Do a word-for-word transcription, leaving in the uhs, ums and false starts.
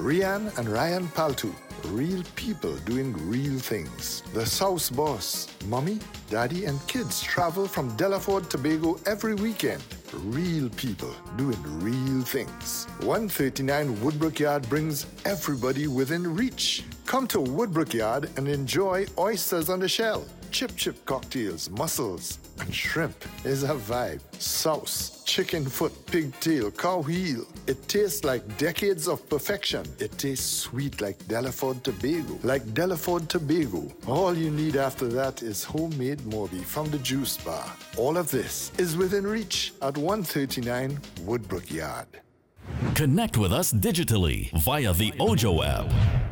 Rian and Ryan Paltu. Real people doing real things. The South Boss. Mommy, Daddy, and kids travel from Delaford, Tobago every weekend. Real people doing real things. one thirty-nine Woodbrook Yard brings everybody within reach. Come to Woodbrook Yard and enjoy oysters on the shell, chip chip cocktails, mussels, and shrimp is a vibe. Sauce, chicken foot, pigtail, cow heel. It tastes like decades of perfection. It tastes sweet like Delaford Tobago. Like Delaford Tobago. All you need after that is homemade Morby from the juice bar. All of this is within reach at one thirty-nine Woodbrook Yard. Connect with us digitally via the Ojo app.